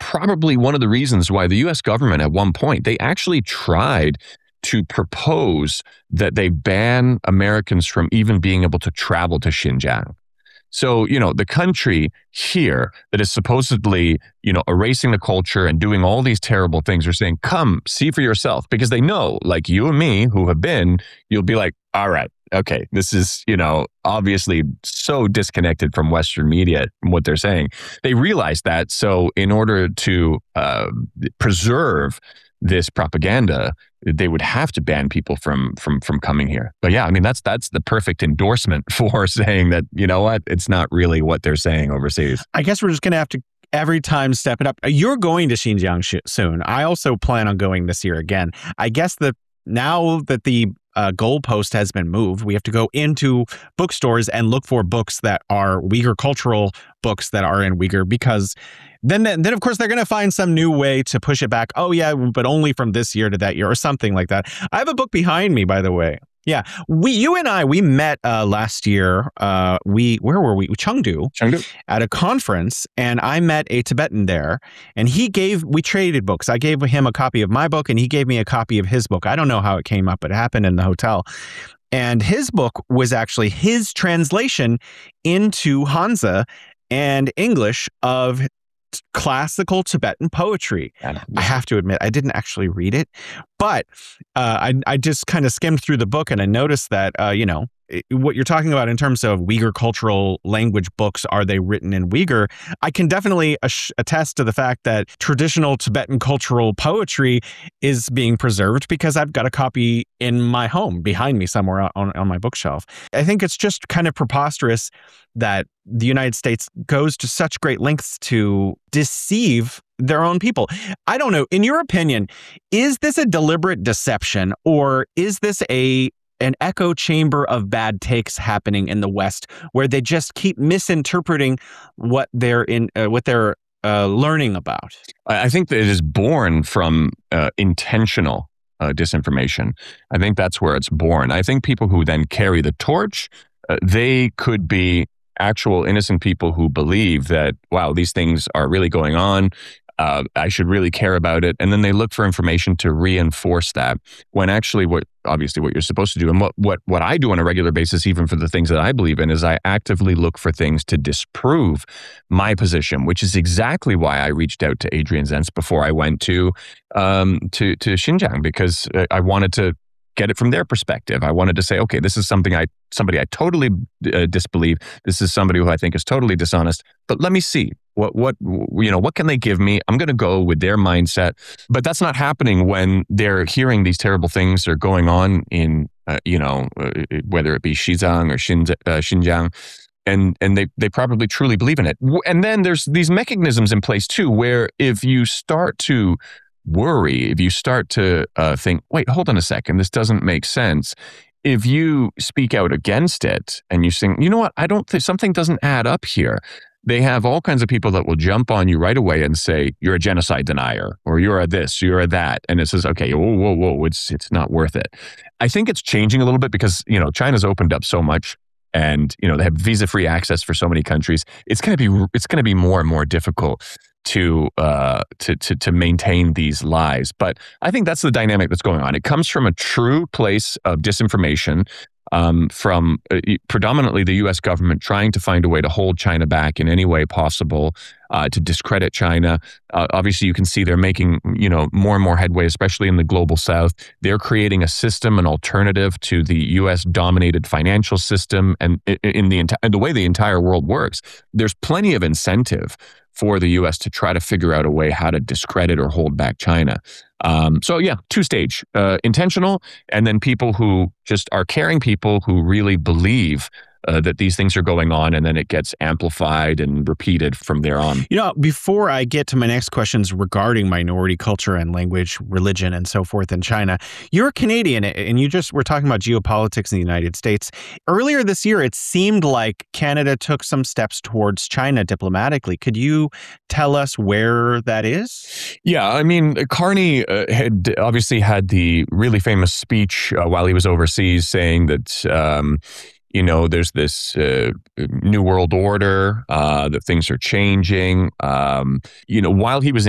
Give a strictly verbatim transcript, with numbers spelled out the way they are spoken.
probably one of the reasons why the U S government at one point, they actually tried to propose that they ban Americans from even being able to travel to Xinjiang. So, you know, the country here that is supposedly, you know, erasing the culture and doing all these terrible things are saying, come see for yourself, because they know, like you and me who have been, you'll be like, all right, okay, this is, you know, obviously so disconnected from Western media and what they're saying. They realize that. So in order to uh, preserve this propaganda, they would have to ban people from from from coming here. But yeah, I mean, that's that's the perfect endorsement for saying that, you know what, it's not really what they're saying overseas. I guess we're just going to have to every time step it up. You're going to Xinjiang sh- soon. I also plan on going this year again. I guess that now that the uh, goalpost has been moved, we have to go into bookstores and look for books that are Uyghur cultural books that are in Uyghur, because then, then, of course, they're going to find some new way to push it back. Oh, yeah, but only from this year to that year or something like that. I have a book behind me, by the way. Yeah, we, you and I, we met uh, last year. Uh, we, where were we? Chengdu, Chengdu, at a conference, and I met a Tibetan there, and he gave, we traded books. I gave him a copy of my book, and he gave me a copy of his book. I don't know how it came up, but it happened in the hotel. And his book was actually his translation into Hanzi and English of classical Tibetan poetry. Yeah. I have to admit, I didn't actually read it, but uh, I, I just kind of skimmed through the book, and I noticed that, uh, you know, what you're talking about in terms of Uyghur cultural language books, are they written in Uyghur? I can definitely attest to the fact that traditional Tibetan cultural poetry is being preserved, because I've got a copy in my home behind me somewhere on, on my bookshelf. I think it's just kind of preposterous that the United States goes to such great lengths to deceive their own people. I don't know. In your opinion, is this a deliberate deception, or is this a an echo chamber of bad takes happening in the West, where they just keep misinterpreting what they're in, uh, what they're uh, learning about? I think that it is born from uh, intentional uh, disinformation. I think that's where it's born. I think people who then carry the torch, uh, they could be actual innocent people who believe that, wow, these things are really going on. Uh, I should really care about it. And then they look for information to reinforce that, when actually what, obviously what you're supposed to do, and what, what, what I do on a regular basis, even for the things that I believe in, is I actively look for things to disprove my position, which is exactly why I reached out to Adrian Zenz before I went to, um, to, to Xinjiang, because I wanted to get it from their perspective. I wanted to say, okay, this is something I, somebody I totally uh, disbelieve. This is somebody who I think is totally dishonest, but let me see. What, what, you know, what can they give me? I'm going to go with their mindset. But that's not happening when they're hearing these terrible things are going on in, uh, you know, uh, whether it be Xizang or Xinz- uh, Xinjiang. And, and they, they probably truly believe in it. And then there's these mechanisms in place too, where if you start to worry, if you start to uh, think, wait, hold on a second, this doesn't make sense. If you speak out against it and you think, you know what, I don't think something doesn't add up here. They have all kinds of people that will jump on you right away and say, you're a genocide denier, or you're a this, you're a that. And it says, okay, whoa, whoa, whoa, it's, it's not worth it. I think it's changing a little bit because, you know, China's opened up so much, and, you know, they have visa-free access for so many countries. It's going to be, it's going to be more and more difficult to, uh, to, to, to maintain these lies. But I think that's the dynamic that's going on. It comes from a true place of disinformation, um, from uh, predominantly the U S government trying to find a way to hold China back in any way possible, uh, to discredit China. Uh, obviously, you can see they're making, you know, more and more headway, especially in the global south. They're creating a system, an alternative to the U S-dominated financial system, and in the enti- the way the entire world works. There's plenty of incentive for the U S to try to figure out a way how to discredit or hold back China. Um, so yeah, two stage, uh, intentional, and then people who just are caring people who really believe uh, that these things are going on, and then it gets amplified and repeated from there on. You know, before I get to my next questions regarding minority culture and language, religion, and so forth in China, you're Canadian, and you just were talking about geopolitics in the United States. Earlier this year, it seemed like Canada took some steps towards China diplomatically. Could you tell us where that is? Yeah, I mean, Carney uh, had obviously had the really famous speech uh, while he was overseas saying that, um, you know, there's this uh, new world order, uh, that things are changing. Um, you know, while he was